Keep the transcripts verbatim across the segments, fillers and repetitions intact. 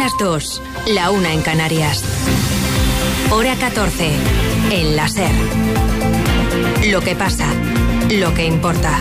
las dos, la una en Canarias. Hora catorce, en la SER. Lo que pasa, lo que importa.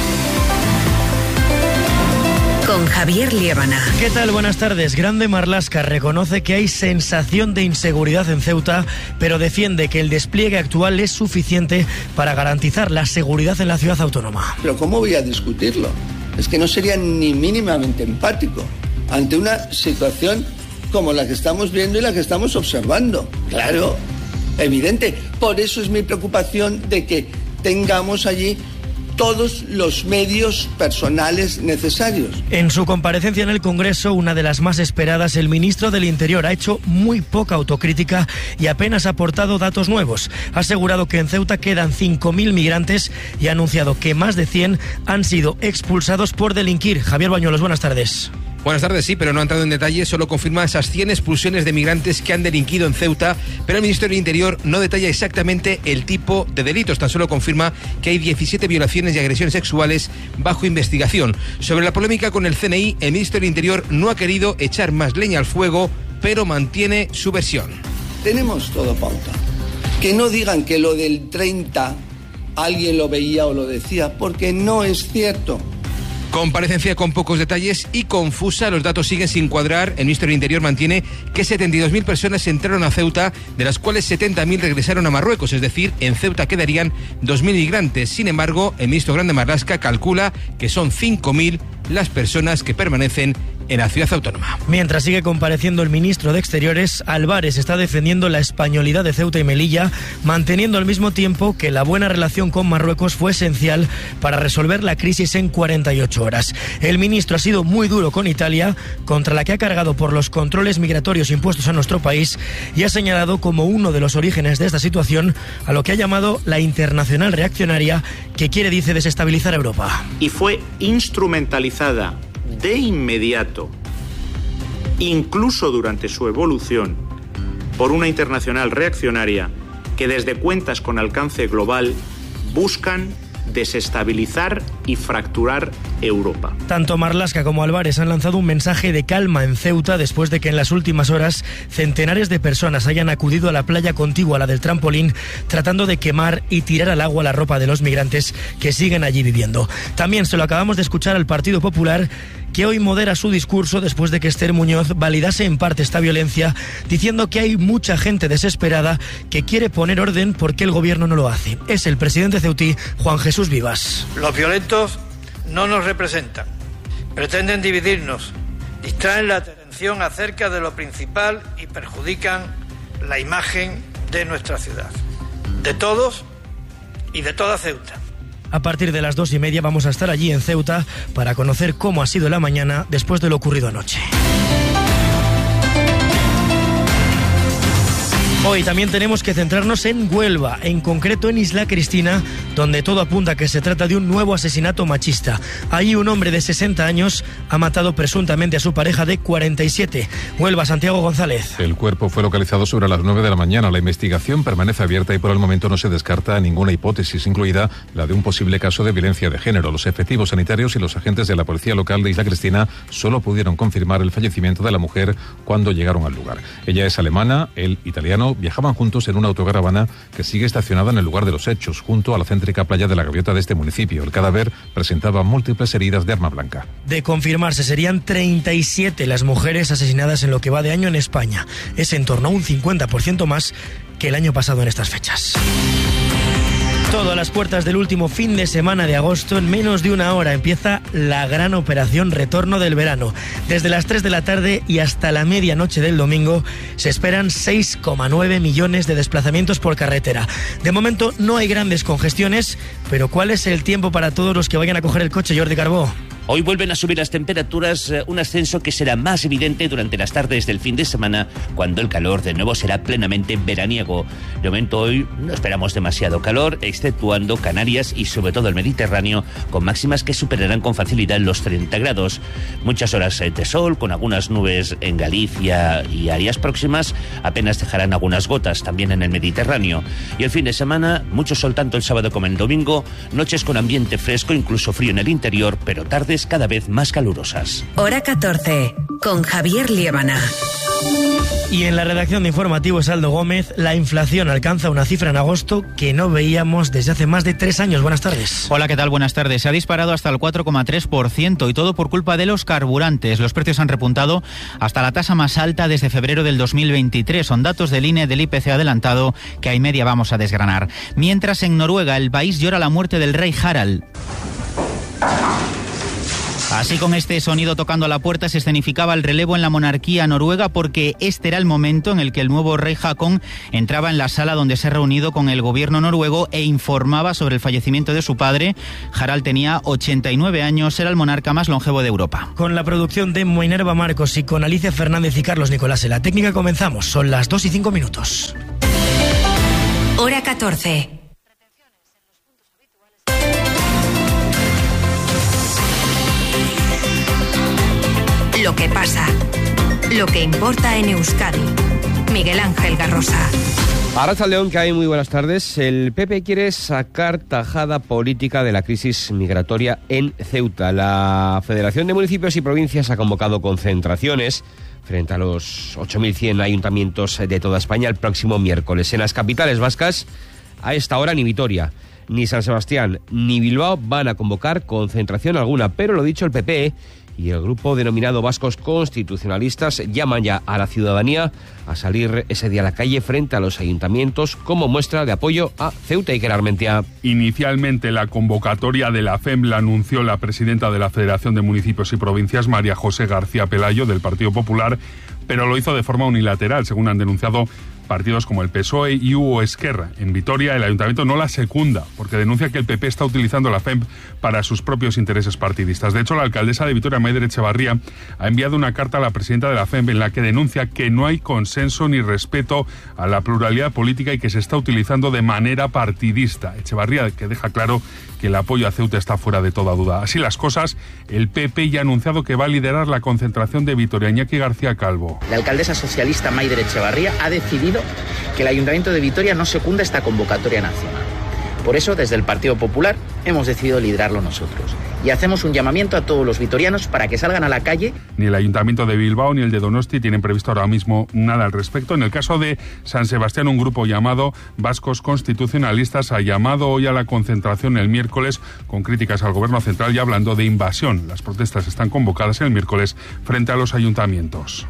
Con Javier Liébana. ¿Qué tal? Buenas tardes. Grande Marlaska reconoce que hay sensación de inseguridad en Ceuta, pero defiende que el despliegue actual es suficiente para garantizar la seguridad en la ciudad autónoma. Pero ¿cómo voy a discutirlo? Es que no sería ni mínimamente empático ante una situación como la que estamos viendo y la que estamos observando. Claro, evidente. Por eso es mi preocupación de que tengamos allí todos los medios personales necesarios. En su comparecencia en el Congreso, una de las más esperadas, el ministro del Interior ha hecho muy poca autocrítica y apenas ha aportado datos nuevos. Ha asegurado que en Ceuta quedan cinco mil migrantes y ha anunciado que más de cien han sido expulsados por delinquir. Javier Bañuelos, buenas tardes. Buenas tardes, sí, pero no ha entrado en detalle, solo confirma esas cien expulsiones de migrantes que han delinquido en Ceuta, pero el Ministerio del Interior no detalla exactamente el tipo de delitos, tan solo confirma que hay diecisiete violaciones y agresiones sexuales bajo investigación. Sobre la polémica con el C N I, el Ministerio del Interior no ha querido echar más leña al fuego, pero mantiene su versión. Tenemos todo pauta. Que no digan que lo del treinta alguien lo veía o lo decía, porque no es cierto. Comparecencia con pocos detalles y confusa, los datos siguen sin cuadrar. El Ministerio del Interior mantiene que setenta y dos mil personas entraron a Ceuta, de las cuales setenta mil regresaron a Marruecos, es decir, en Ceuta quedarían dos mil migrantes. Sin embargo, el ministro Grande Marlaska calcula que son cinco mil las personas que permanecen en la ciudad autónoma. Mientras sigue compareciendo el ministro de Exteriores, Álvarez está defendiendo la españolidad de Ceuta y Melilla, manteniendo al mismo tiempo que la buena relación con Marruecos fue esencial para resolver la crisis en cuarenta y ocho horas. El ministro ha sido muy duro con Italia, contra la que ha cargado por los controles migratorios impuestos a nuestro país, y ha señalado como uno de los orígenes de esta situación a lo que ha llamado la internacional reaccionaria, que quiere, dice, desestabilizar Europa. Y fue instrumentalizada de inmediato, incluso durante su evolución, por una internacional reaccionaria que desde cuentas con alcance global buscan desestabilizar y fracturar Europa. Tanto Marlaska como Álvarez han lanzado un mensaje de calma en Ceuta después de que en las últimas horas centenares de personas hayan acudido a la playa contigua a la del trampolín, tratando de quemar y tirar al agua la ropa de los migrantes que siguen allí viviendo. También se lo acabamos de escuchar al Partido Popular, que hoy modera su discurso después de que Esther Muñoz validase en parte esta violencia, diciendo que hay mucha gente desesperada que quiere poner orden porque el gobierno no lo hace. Es el presidente ceutí, Juan Jesús Vivas. Los violentos no nos representan, pretenden dividirnos, distraen la atención acerca de lo principal y perjudican la imagen de nuestra ciudad, de todos y de toda Ceuta. A partir de las dos y media vamos a estar allí en Ceuta para conocer cómo ha sido la mañana después de lo ocurrido anoche. Hoy también tenemos que centrarnos en Huelva, en concreto en Isla Cristina, donde todo apunta a que se trata de un nuevo asesinato machista. Allí un hombre de sesenta años ha matado presuntamente a su pareja de cuarenta y siete. Huelva, Santiago González. El cuerpo fue localizado sobre las nueve de la mañana. La investigación permanece abierta y por el momento no se descarta ninguna hipótesis, incluida la de un posible caso de violencia de género. Los efectivos sanitarios y los agentes de la policía local de Isla Cristina solo pudieron confirmar el fallecimiento de la mujer cuando llegaron al lugar. Ella es alemana, él italiano. Viajaban juntos en una autocaravana que sigue estacionada en el lugar de los hechos, junto a la céntrica playa de la Gaviota de este municipio. El cadáver presentaba múltiples heridas de arma blanca. De confirmarse, serían treinta y siete las mujeres asesinadas en lo que va de año en España. Es en torno a un cincuenta por ciento más que el año pasado en estas fechas. Todo a las puertas del último fin de semana de agosto. En menos de una hora empieza la gran operación Retorno del Verano. Desde las tres de la tarde y hasta la medianoche del domingo se esperan seis coma nueve millones de desplazamientos por carretera. De momento no hay grandes congestiones, pero ¿cuál es el tiempo para todos los que vayan a coger el coche, Jordi Carbó? Hoy vuelven a subir las temperaturas, un ascenso que será más evidente durante las tardes del fin de semana, cuando el calor de nuevo será plenamente veraniego. De momento hoy no esperamos demasiado calor, exceptuando Canarias y sobre todo el Mediterráneo, con máximas que superarán con facilidad los treinta grados. Muchas horas de sol, con algunas nubes en Galicia y áreas próximas, apenas dejarán algunas gotas también en el Mediterráneo. Y el fin de semana, mucho sol tanto el sábado como el domingo, noches con ambiente fresco, incluso frío en el interior, pero tardes cada vez más calurosas. Hora catorce, con Javier Liébana. Y en la redacción de Informativos, Aldo Gómez, la inflación alcanza una cifra en agosto que no veíamos desde hace más de tres años. Buenas tardes. Hola, ¿qué tal? Buenas tardes. Se ha disparado hasta el cuatro coma tres por ciento y todo por culpa de los carburantes. Los precios han repuntado hasta la tasa más alta desde febrero del dos mil veintitrés. Son datos del I N E del I P C adelantado que a y media vamos a desgranar. Mientras en Noruega el país llora la muerte del rey Harald. Así, con este sonido tocando a la puerta, se escenificaba el relevo en la monarquía noruega, porque este era el momento en el que el nuevo rey Haakon entraba en la sala donde se ha reunido con el gobierno noruego e informaba sobre el fallecimiento de su padre. Harald tenía ochenta y nueve años, era el monarca más longevo de Europa. Con la producción de Minerva Marcos y con Alicia Fernández y Carlos Nicolás en la técnica comenzamos. Son las dos y cinco minutos. Hora catorce. Lo que pasa, lo que importa en Euskadi. Miguel Ángel Garrosa. Arratsaldeon, que hay muy buenas tardes. El P P quiere sacar tajada política de la crisis migratoria en Ceuta. La Federación de Municipios y Provincias ha convocado concentraciones frente a los ocho mil cien ayuntamientos de toda España el próximo miércoles. En las capitales vascas, a esta hora ni Vitoria, ni San Sebastián, ni Bilbao van a convocar concentración alguna, pero lo dicho, el P P y el grupo denominado Vascos Constitucionalistas llaman ya a la ciudadanía a salir ese día a la calle frente a los ayuntamientos como muestra de apoyo a Ceuta. y Armentia. Inicialmente la convocatoria de la F E M la anunció la presidenta de la Federación de Municipios y Provincias, María José García Pelayo, del Partido Popular, pero lo hizo de forma unilateral, según han denunciado partidos como el P S O E y U Esquerra. En Vitoria, el ayuntamiento no la secunda, porque denuncia que el P P está utilizando la F E M para sus propios intereses partidistas. De hecho, la alcaldesa de Vitoria, Maider Echevarría, ha enviado una carta a la presidenta de la F E M en la que denuncia que no hay consenso ni respeto a la pluralidad política y que se está utilizando de manera partidista. Echevarría, que deja claro que el apoyo a Ceuta está fuera de toda duda. Así las cosas, el P P ya ha anunciado que va a liderar la concentración de Vitoria. Iñaki García Calvo. La alcaldesa socialista Maider Echevarría ha decidido que el Ayuntamiento de Vitoria no secunda esta convocatoria nacional. Por eso, desde el Partido Popular, hemos decidido liderarlo nosotros. Y hacemos un llamamiento a todos los vitorianos para que salgan a la calle. Ni el Ayuntamiento de Bilbao ni el de Donosti tienen previsto ahora mismo nada al respecto. En el caso de San Sebastián, un grupo llamado Vascos Constitucionalistas ha llamado hoy a la concentración el miércoles con críticas al Gobierno central y hablando de invasión. Las protestas están convocadas el miércoles frente a los ayuntamientos.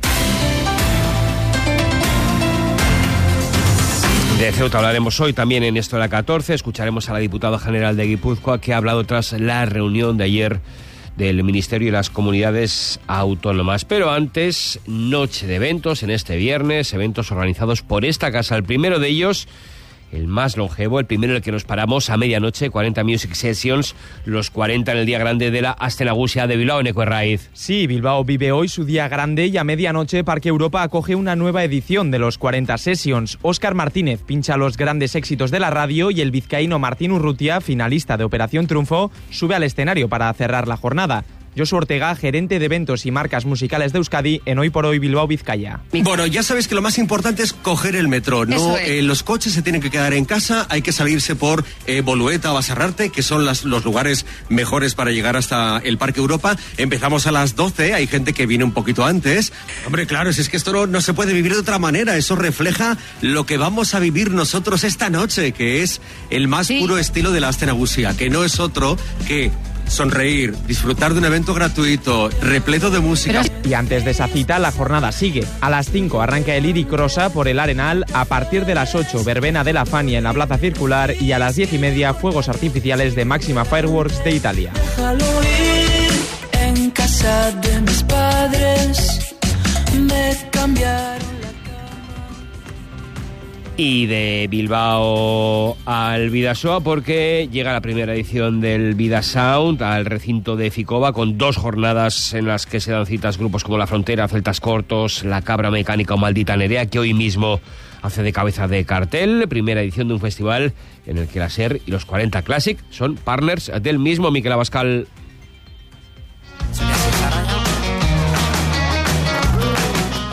De Ceuta hablaremos hoy también en Esto de la catorce. Escucharemos a la diputada general de Guipúzcoa, que ha hablado tras la reunión de ayer del Ministerio y las comunidades autónomas. Pero antes, noche de eventos en este viernes, eventos organizados por esta casa. El primero de ellos, el más longevo, el primero en el que nos paramos a medianoche, cuarenta Music Sessions, los cuarenta en el día grande de la Aste Nagusia de Bilbao, en Ecuerraiz. Sí, Bilbao vive hoy su día grande y a medianoche Parque Europa acoge una nueva edición de los cuarenta Sessions. Óscar Martínez pincha los grandes éxitos de la radio y el vizcaíno Martín Urrutia, finalista de Operación Triunfo, sube al escenario para cerrar la jornada. Josu Ortega, gerente de eventos y marcas musicales de Euskadi en Hoy por Hoy Bilbao, Vizcaya. Bueno, ya sabes que lo más importante es coger el metro, no es. eh, los coches se tienen que quedar en casa, hay que salirse por eh, Bolueta o Basarrarte, que son las, los lugares mejores para llegar hasta el Parque Europa. Empezamos a las doce, hay gente que viene un poquito antes. Hombre, claro, si es que esto no, no se puede vivir de otra manera, eso refleja lo que vamos a vivir nosotros esta noche, que es el más sí. puro estilo de la Aste Nagusia, que no es otro que sonreír, disfrutar de un evento gratuito, repleto de música. Y antes de esa cita, la jornada sigue. A las cinco arranca el Iric Rosa por el Arenal, a partir de las ocho, verbena de la Fania en la Plaza Circular y a las diez y media, fuegos artificiales de Máxima Fireworks de Italia. En casa de mis padres me cambiaron. Y de Bilbao al Bidasoa, porque llega la primera edición del Vida Sound al recinto de Ficova, con dos jornadas en las que se dan citas grupos como La Frontera, Celtas Cortos, La Cabra Mecánica o Maldita Nerea, que hoy mismo hace de cabeza de cartel. Primera edición de un festival en el que la SER y los cuarenta Classic son partners del mismo. Miquel Abascal.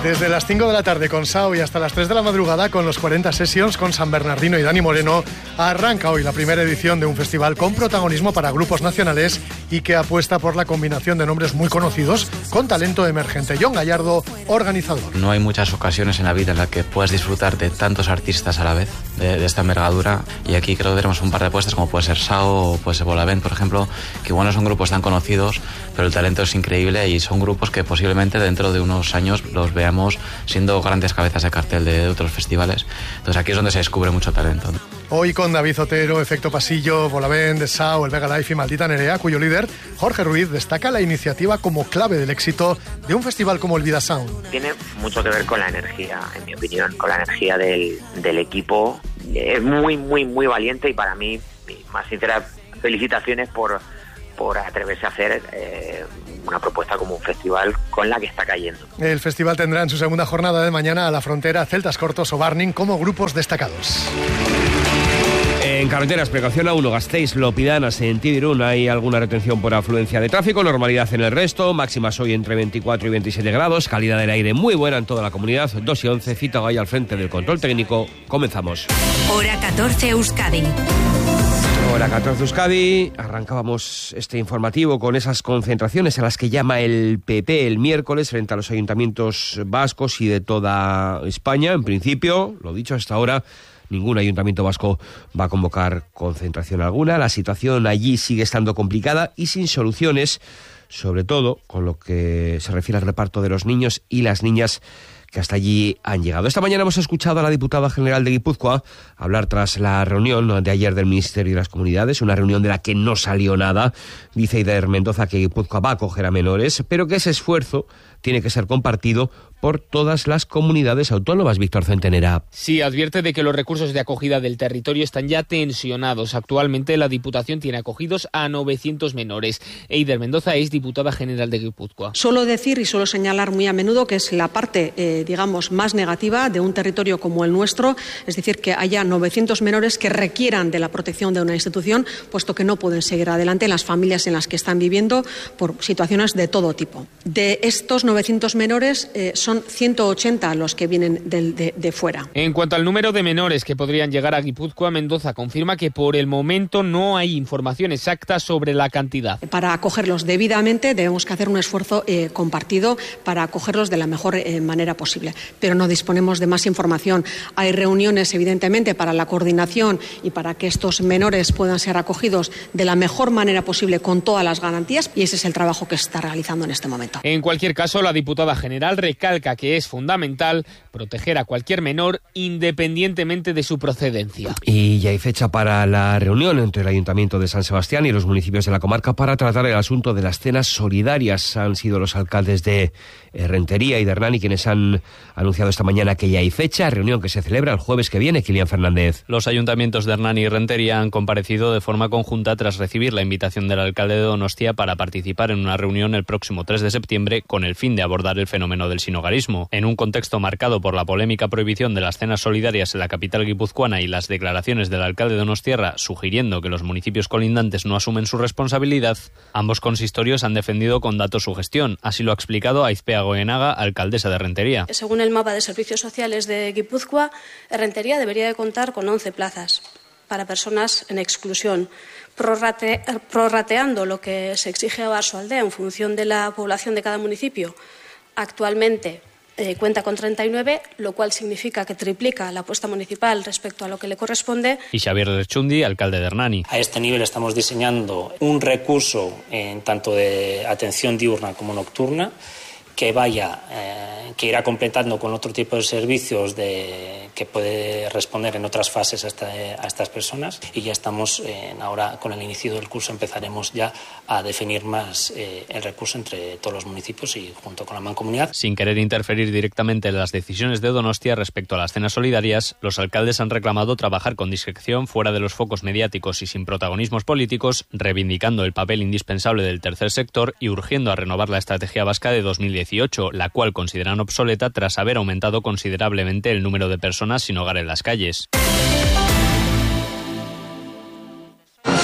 Desde las cinco de la tarde con Sao y hasta las tres de la madrugada con los cuarenta Sessions con San Bernardino y Dani Moreno, arranca hoy la primera edición de un festival con protagonismo para grupos nacionales y que apuesta por la combinación de nombres muy conocidos con talento emergente. John Gallardo, organizador. No hay muchas ocasiones en la vida en las que puedas disfrutar de tantos artistas a la vez, de, de esta envergadura, y aquí creo que veremos un par de apuestas como puede ser Sao o puede ser Bolavent, por ejemplo, que igual no son grupos tan conocidos, pero el talento es increíble y son grupos que posiblemente dentro de unos años los veamos siendo grandes cabezas de cartel de otros festivales. Entonces aquí es donde se descubre mucho talento, ¿no? Hoy con David Otero, Efecto Pasillo, Bolavent, Sao, el Vega Life y Maldita Nerea, cuyo líder, Jorge Ruiz, destaca la iniciativa como clave del éxito de un festival como el Vida Sound. Tiene mucho que ver con la energía, en mi opinión, con la energía del, del equipo. Es muy, muy, muy valiente y para mí, más sinceras felicitaciones por, por atreverse a hacer eh, una propuesta como un festival con la que está cayendo. El festival tendrá en su segunda jornada de mañana a La Frontera, Celtas Cortos o Barning como grupos destacados. En carreteras, precaución a uno, Gasteiz, Lopidana, Sentido Irún, hay alguna retención por afluencia de tráfico, normalidad en el resto, máximas hoy entre veinticuatro y veintisiete grados, calidad del aire muy buena en toda la comunidad, dos y once, Cita Gay al frente del control técnico, comenzamos. Hora catorce Euskadi. Hora catorce Euskadi, arrancábamos este informativo con esas concentraciones a las que llama el P P el miércoles frente a los ayuntamientos vascos y de toda España. En principio, lo dicho hasta ahora, ningún ayuntamiento vasco va a convocar concentración alguna. La situación allí sigue estando complicada y sin soluciones, sobre todo con lo que se refiere al reparto de los niños y las niñas que hasta allí han llegado. Esta mañana hemos escuchado a la diputada general de Guipúzcoa hablar tras la reunión de ayer del Ministerio de las Comunidades, una reunión de la que no salió nada. Dice Eider Mendoza que Guipúzcoa va a acoger a menores, pero que ese esfuerzo tiene que ser compartido por todas las comunidades autónomas. Víctor Centenera. Sí, advierte de que los recursos de acogida del territorio están ya tensionados. Actualmente la Diputación tiene acogidos a novecientos menores. Eider Mendoza es diputada general de Guipúzcoa. Solo decir y solo señalar muy a menudo que es la parte, eh, digamos, más negativa de un territorio como el nuestro, es decir, que haya novecientos menores que requieran de la protección de una institución, puesto que no pueden seguir adelante las familias en las que están viviendo por situaciones de todo tipo. De estos novecientos menores, eh, son Son ciento ochenta los que vienen de, de, de fuera. En cuanto al número de menores que podrían llegar a Guipúzcoa, Mendoza confirma que por el momento no hay información exacta sobre la cantidad. Para acogerlos debidamente debemos que hacer un esfuerzo eh, compartido para acogerlos de la mejor eh, manera posible. Pero no disponemos de más información. Hay reuniones, evidentemente, para la coordinación y para que estos menores puedan ser acogidos de la mejor manera posible con todas las garantías, y ese es el trabajo que se está realizando en este momento. En cualquier caso, la diputada general recalca que es fundamental proteger a cualquier menor independientemente de su procedencia. Y ya hay fecha para la reunión entre el Ayuntamiento de San Sebastián y los municipios de la comarca para tratar el asunto de las cenas solidarias. Han sido los alcaldes de Rentería y de Hernani quienes han anunciado esta mañana que ya hay fecha, reunión que se celebra el jueves que viene. Kilian Fernández. Los ayuntamientos de Hernani y Rentería han comparecido de forma conjunta tras recibir la invitación del alcalde de Donostia para participar en una reunión el próximo tres de septiembre con el fin de abordar el fenómeno del sinogarismo. En un contexto marcado por la polémica prohibición de las cenas solidarias en la capital guipuzcoana y las declaraciones del alcalde de Donostiarra sugiriendo que los municipios colindantes no asumen su responsabilidad, ambos consistorios han defendido con datos su gestión. Así lo ha explicado Aizpea Goenaga, alcaldesa de Rentería. Según el mapa de servicios sociales de Guipúzcoa, Rentería debería de contar con once plazas para personas en exclusión, prorrate, prorrateando lo que se exige a Oarsoaldea en función de la población de cada municipio. Actualmente eh, cuenta con treinta y nueve, lo cual significa que triplica la apuesta municipal respecto a lo que le corresponde. Y Xavier Lerchundi, alcalde de Hernani. A este nivel estamos diseñando un recurso en tanto de atención diurna como nocturna que vaya, eh, que irá completando con otro tipo de servicios de, que puede responder en otras fases a, esta, a estas personas, y ya estamos eh, ahora con el inicio del curso empezaremos ya a definir más eh, el recurso entre todos los municipios y junto con la mancomunidad. Sin querer interferir directamente en las decisiones de Donostia respecto a las cenas solidarias, los alcaldes han reclamado trabajar con discreción fuera de los focos mediáticos y sin protagonismos políticos, reivindicando el papel indispensable del tercer sector y urgiendo a renovar la estrategia vasca de dos mil dieciocho, la cual consideran obsoleta tras haber aumentado considerablemente el número de personas sin hogar en las calles.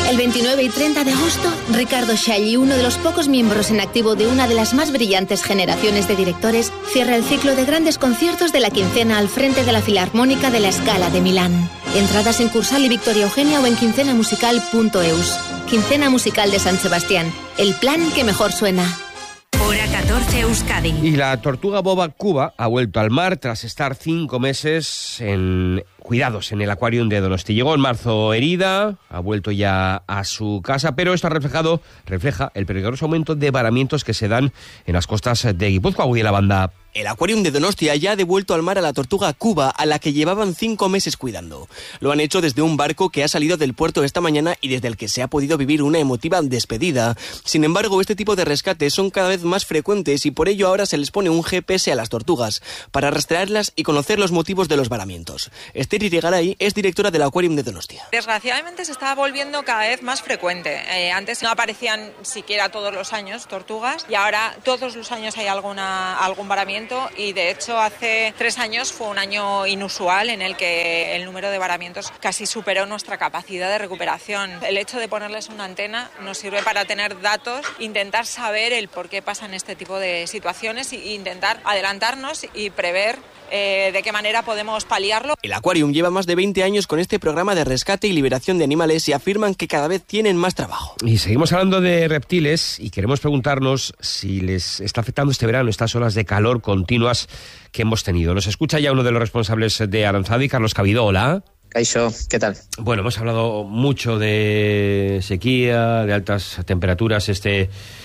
El veintinueve y treinta de agosto, Ricardo Scagli, uno de los pocos miembros en activo de una de las más brillantes generaciones de directores, cierra el ciclo de grandes conciertos de la quincena al frente de la Filarmónica de la Scala de Milán. Entradas en Cursal y Victoria Eugenia o en quincenamusical punto eus. Quincena Musical de San Sebastián, el plan que mejor suena. Hora catorce, Euskadi. Y la tortuga boba Cuba ha vuelto al mar tras estar cinco meses en cuidados en el acuarium de Donosti. Llegó en marzo herida, ha vuelto ya a su casa, pero esto ha reflejado, refleja el peligroso aumento de varamientos que se dan en las costas de Guipúzcoa. Hoy la banda. El acuarium de Donostia ya ha devuelto al mar a la tortuga Cuba, a la que llevaban cinco meses cuidando. Lo han hecho desde un barco que ha salido del puerto esta mañana y desde el que se ha podido vivir una emotiva despedida. Sin embargo, este tipo de rescates son cada vez más frecuentes y por ello ahora se les pone un G P S a las tortugas para rastrearlas y conocer los motivos de los varamientos. Esther Irigaray es directora del acuarium de Donostia. Desgraciadamente se está volviendo cada vez más frecuente. Eh, antes no aparecían siquiera todos los años tortugas y ahora todos los años hay alguna, algún varamiento. Y de hecho hace tres años fue un año inusual en el que el número de varamientos casi superó nuestra capacidad de recuperación. El hecho de ponerles una antena nos sirve para tener datos, intentar saber el por qué pasan este tipo de situaciones e intentar adelantarnos y prever eh, de qué manera podemos paliarlo. El acuarium lleva más de veinte años con este programa de rescate y liberación de animales y afirman que cada vez tienen más trabajo. Y seguimos hablando de reptiles y queremos preguntarnos si les está afectando este verano estas olas de calor continuas que hemos tenido. Nos escucha ya uno de los responsables de Aranzadi, Carlos Cabido. Hola. Caixo, ¿qué tal? Bueno, hemos hablado mucho de sequía, de altas temperaturas este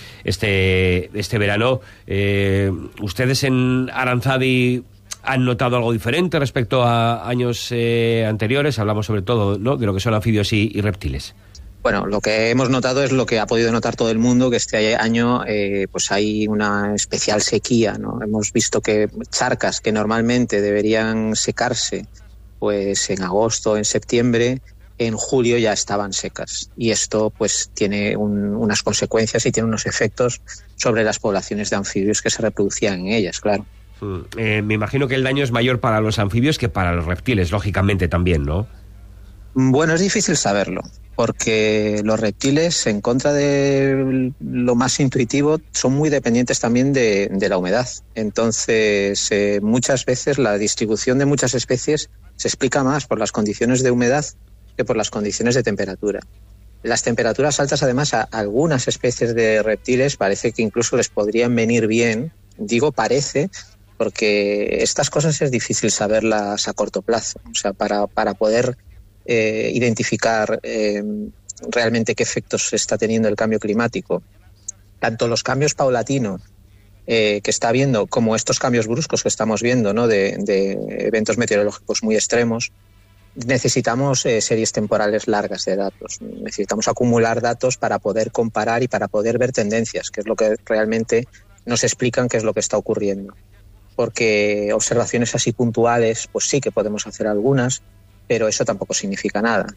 este este verano. Eh, ¿Ustedes en Aranzadi han notado algo diferente respecto a años eh, anteriores? Hablamos sobre todo, ¿no?, de lo que son anfibios y, y reptiles. Bueno, lo que hemos notado es lo que ha podido notar todo el mundo, que este año eh, pues hay una especial sequía, ¿no? Hemos visto que charcas que normalmente deberían secarse pues en agosto, en septiembre, en julio ya estaban secas. Y esto pues tiene un, unas consecuencias y tiene unos efectos sobre las poblaciones de anfibios que se reproducían en ellas, claro. Mm, eh, me imagino que el daño es mayor para los anfibios que para los reptiles, lógicamente también, ¿no? Bueno, es difícil saberlo, porque los reptiles, en contra de lo más intuitivo, son muy dependientes también de, de la humedad. Entonces, eh, muchas veces la distribución de muchas especies se explica más por las condiciones de humedad que por las condiciones de temperatura. Las temperaturas altas, además, a algunas especies de reptiles parece que incluso les podrían venir bien. Digo parece, porque estas cosas es difícil saberlas a corto plazo. O sea, para, para poder eh, identificar eh, realmente qué efectos está teniendo el cambio climático, tanto los cambios paulatinos eh, que está habiendo como estos cambios bruscos que estamos viendo, ¿no?, de, de eventos meteorológicos muy extremos, necesitamos eh, series temporales largas de datos. Necesitamos acumular datos para poder comparar y para poder ver tendencias, que es lo que realmente nos explican qué es lo que está ocurriendo. Porque observaciones así puntuales, pues sí que podemos hacer algunas, pero eso tampoco significa nada.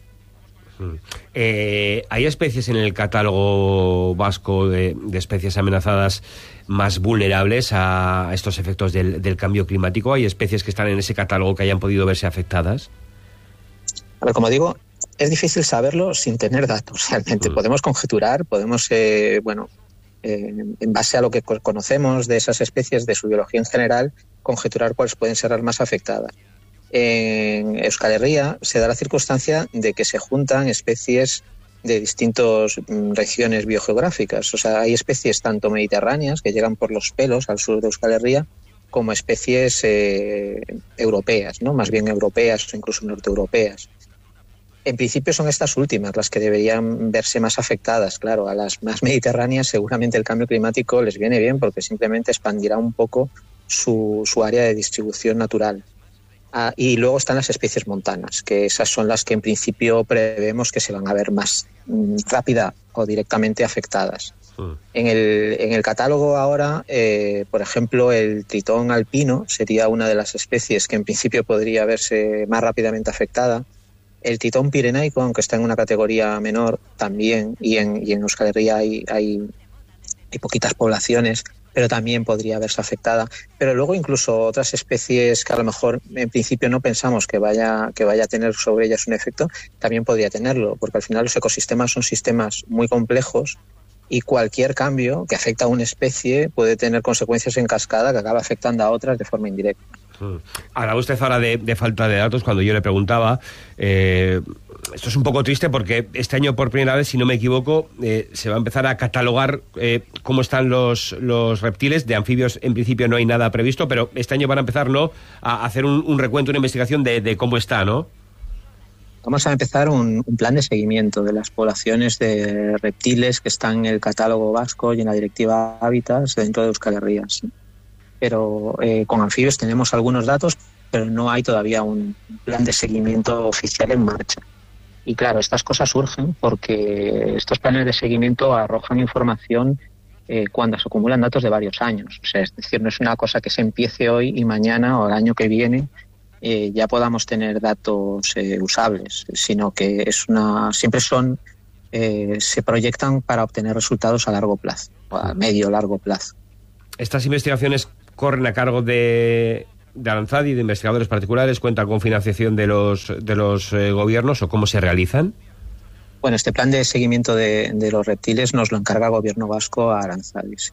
Eh, ¿Hay especies en el catálogo vasco de, de especies amenazadas más vulnerables a estos efectos del, del cambio climático? ¿Hay especies que están en ese catálogo que hayan podido verse afectadas? A ver, como digo, es difícil saberlo sin tener datos. Realmente mm. podemos conjeturar, podemos, eh, bueno, eh, en base a lo que conocemos de esas especies, de su biología en general, conjeturar cuáles pueden ser las más afectadas. En Euskal Herria se da la circunstancia de que se juntan especies de distintas mm, regiones biogeográficas. O sea, hay especies tanto mediterráneas que llegan por los pelos al sur de Euskal Herria, como especies eh, europeas, ¿no?, más bien europeas o incluso norteeuropeas. En principio son estas últimas las que deberían verse más afectadas. Claro, a las más mediterráneas seguramente el cambio climático les viene bien porque simplemente expandirá un poco su, su área de distribución natural. Ah, y luego están las especies montanas, que esas son las que en principio prevemos que se van a ver más mm, rápida o directamente afectadas. Mm. En el, en el catálogo ahora, eh, por ejemplo, el tritón alpino sería una de las especies que en principio podría verse más rápidamente afectada. El tritón pirenaico, aunque está en una categoría menor también, y en, y en Euskal Herria hay, hay, hay poquitas poblaciones, pero también podría verse afectada. Pero luego incluso otras especies que a lo mejor en principio no pensamos que vaya, que vaya a tener sobre ellas un efecto, también podría tenerlo, porque al final los ecosistemas son sistemas muy complejos y cualquier cambio que afecta a una especie puede tener consecuencias en cascada que acaba afectando a otras de forma indirecta. Hablaba usted ahora de, de falta de datos cuando yo le preguntaba. Eh, esto es un poco triste porque este año por primera vez, si no me equivoco, eh, se va a empezar a catalogar eh, cómo están los, los reptiles. De anfibios en principio no hay nada previsto, pero este año van a empezar, ¿no?, a hacer un, un recuento, una investigación de, de cómo está, ¿no? Vamos a empezar un, un plan de seguimiento de las poblaciones de reptiles que están en el catálogo vasco y en la directiva Hábitats dentro de Euskal Herria. Sí. Pero eh, con anfibios tenemos algunos datos, pero no hay todavía un plan de seguimiento oficial en marcha. Y claro, estas cosas surgen porque estos planes de seguimiento arrojan información eh, cuando se acumulan datos de varios años. O sea, es decir, no es una cosa que se empiece hoy y mañana o el año que viene Eh, ya podamos tener datos eh, usables, sino que es una siempre son eh, se proyectan para obtener resultados a largo plazo, a medio o largo plazo. Estas investigaciones corren a cargo de, de Aranzadi, de investigadores particulares, cuentan con financiación de los de los eh, gobiernos, o cómo se realizan. Bueno, este plan de seguimiento de, de los reptiles nos lo encarga el gobierno vasco a Aranzadi, sí.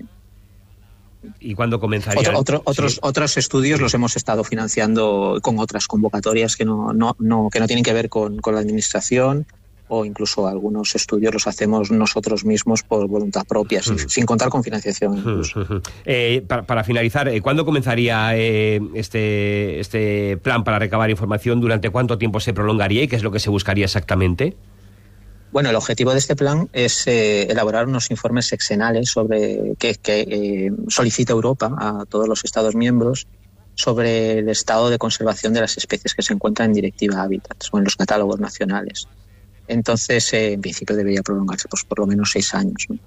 ¿Y cuándo comenzaría? Otro, otro, otros, sí. otros estudios los hemos estado financiando con otras convocatorias que no, no, no, que no tienen que ver con, con la administración, o incluso algunos estudios los hacemos nosotros mismos por voluntad propia, sin, sin contar con financiación incluso. Eh, para, para finalizar, ¿cuándo comenzaría eh, este, este plan para recabar información? ¿Durante cuánto tiempo se prolongaría y qué es lo que se buscaría exactamente? Bueno, el objetivo de este plan es eh, elaborar unos informes sexenales sobre que, que eh, solicita Europa a todos los Estados miembros sobre el estado de conservación de las especies que se encuentran en Directiva Hábitats o en los catálogos nacionales. Entonces, eh, en principio debería prolongarse pues, por lo menos seis años, ¿no?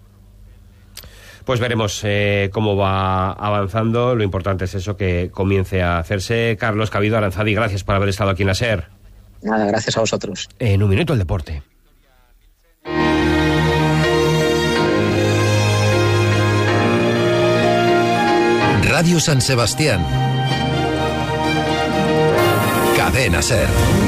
Pues veremos eh, cómo va avanzando. Lo importante es eso, que comience a hacerse. Carlos Cabido, Aranzadi, gracias por haber estado aquí en la SER. Nada, gracias a vosotros. En un minuto el deporte. Radio San Sebastián. Cadena SER.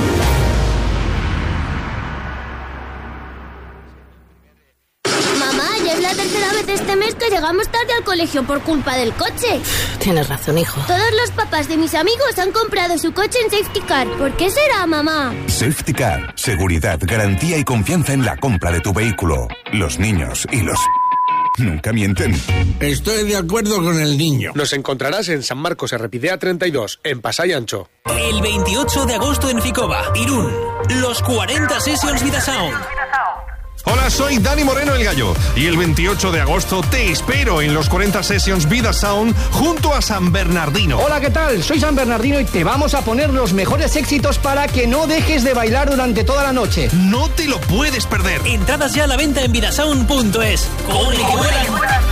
Mamá, ya es la tercera vez este mes que llegamos tarde al colegio por culpa del coche. Tienes razón, hijo. Todos los papás de mis amigos han comprado su coche en Safety Car. ¿Por qué será, mamá? Safety Car. Seguridad, garantía y confianza en la compra de tu vehículo. Los niños y los... nunca mienten. Estoy de acuerdo con el niño. Nos encontrarás en San Marcos Errepidea treinta y dos, en Pasai Ancho. El veintiocho de agosto en Ficoba, Irún. Los cuarenta Sessions Vida Sound. Hola, soy Dani Moreno el Gallo y el veintiocho de agosto te espero en los cuarenta Sessions Vida Sound junto a San Bernardino. Hola, ¿qué tal? Soy San Bernardino y te vamos a poner los mejores éxitos para que no dejes de bailar durante toda la noche. No te lo puedes perder. Entradas ya a la venta en vidasound punto es. ¡Corre que vuelan!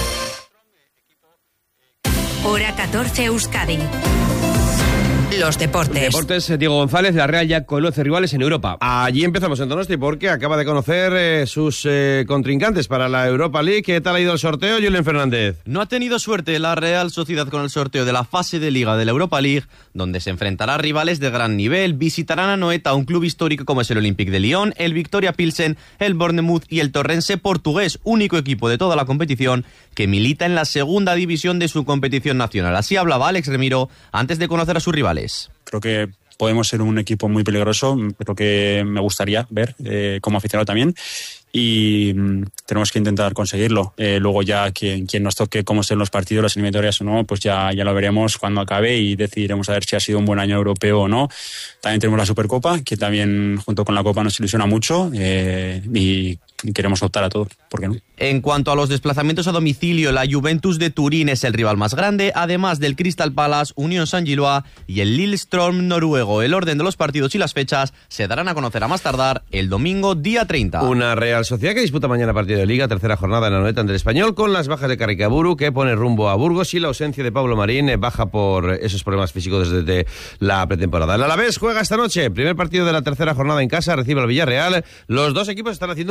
Hora catorce Euskadi. Los deportes. Deportes, Diego González. La Real ya conoce rivales en Europa. Allí empezamos en Donosti porque acaba de conocer eh, sus eh, contrincantes para la Europa League. ¿Qué tal ha ido el sorteo, Julen Fernández? No ha tenido suerte la Real Sociedad con el sorteo de la fase de Liga de la Europa League, donde se enfrentará a rivales de gran nivel. Visitarán a Noeta, un club histórico como es el Olympique de Lyon, el Victoria Pilsen, el Bournemouth y el Torrense portugués, único equipo de toda la competición que milita en la segunda división de su competición nacional. Así hablaba Alex Remiro antes de conocer a sus rivales. Creo que podemos ser un equipo muy peligroso, creo que me gustaría ver eh, como aficionado también, y mm, tenemos que intentar conseguirlo. Eh, luego ya quien, quien nos toque cómo ser los partidos, las eliminatorias o no, pues ya, ya lo veremos cuando acabe y decidiremos a ver si ha sido un buen año europeo o no. También tenemos la Supercopa, que también junto con la Copa nos ilusiona mucho eh, y queremos optar a todo, ¿por qué no? En cuanto a los desplazamientos a domicilio, la Juventus de Turín es el rival más grande, además del Crystal Palace, Unión Saint-Gilloise y el Lillestrøm noruego. El orden de los partidos y las fechas se darán a conocer a más tardar el domingo día treinta. Una Real Sociedad que disputa mañana partido de Liga, tercera jornada en la Noeta ante el Español, con las bajas de Carricaburu, que pone rumbo a Burgos, y la ausencia de Pablo Marín, eh, baja por esos problemas físicos desde la pretemporada. El Alavés juega esta noche, primer partido de la tercera jornada en casa, recibe al Villarreal. Los dos equipos están haciendo un gran arranque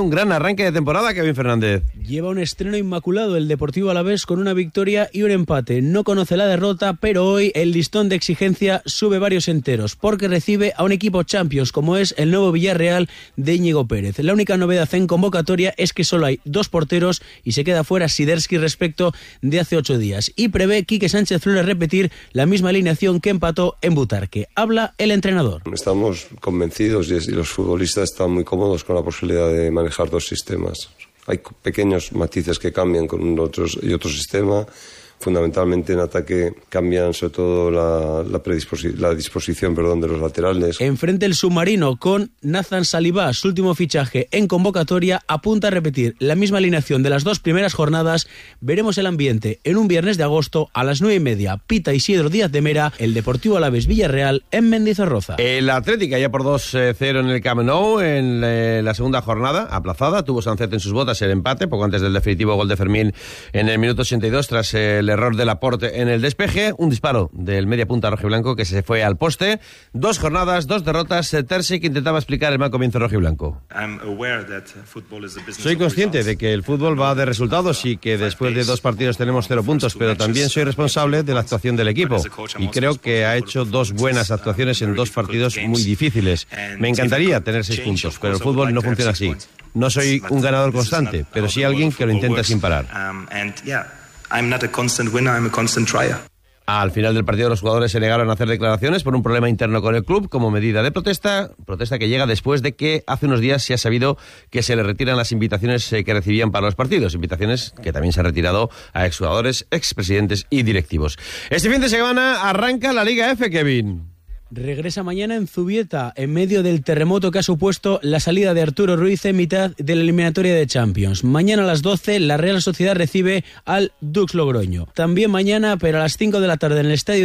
arranque de temporada, Kevin Fernández. Lleva un estreno inmaculado el Deportivo Alavés con una victoria y un empate. No conoce la derrota, pero hoy el listón de exigencia sube varios enteros, porque recibe a un equipo Champions como es el nuevo Villarreal de Íñigo Pérez. La única novedad en convocatoria es que solo hay dos porteros y se queda fuera Siderski respecto de hace ocho días. Y prevé Quique Sánchez Flores repetir la misma alineación que empató en Butarque. Habla el entrenador. Estamos convencidos y los futbolistas están muy cómodos con la posibilidad de manejar dos sistemas. Hay pequeños matices que cambian con un otros y otro sistema. Fundamentalmente en ataque cambian sobre todo la, la, predisposi- la disposición perdón, de los laterales. Enfrente el submarino con Nathan Salibá, su último fichaje en convocatoria, apunta a repetir la misma alineación de las dos primeras jornadas. Veremos el ambiente en un viernes de agosto a las nueve y media. Pita Isidro Díaz de Mera, el Deportivo Alavés Villarreal en Mendizorroza. El Atlético ya por dos cero en el Camp Nou en eh, la segunda jornada aplazada. Tuvo Sancet en sus botas el empate poco antes del definitivo gol de Fermín en el minuto ochenta y dos tras el error de Laporte en el despeje, un disparo del media punta rojiblanco que se fue al poste. Dos jornadas, dos derrotas. Terzic intentaba explicar el mal comienzo rojiblanco. Soy consciente de que el fútbol va de resultados y que después de dos partidos tenemos cero puntos, pero también soy responsable de la actuación del equipo y creo que ha hecho dos buenas actuaciones en dos partidos muy difíciles. Me encantaría tener seis puntos, pero el fútbol no funciona así. No soy un ganador constante, pero sí alguien que lo intenta sin parar. I'm not a constant winner, I'm a constant trier. Al final del partido los jugadores se negaron a hacer declaraciones por un problema interno con el club como medida de protesta, protesta que llega después de que hace unos días se ha sabido que se le retiran las invitaciones que recibían para los partidos, invitaciones que también se han retirado a exjugadores, expresidentes y directivos. Este fin de semana arranca la Liga F, Kevin. Regresa mañana en Zubieta, en medio del terremoto que ha supuesto la salida de Arturo Ruiz en mitad de la eliminatoria de Champions. Mañana a las doce la Real Sociedad recibe al Dux Logroño. También mañana, pero a las cinco de la tarde en el estadio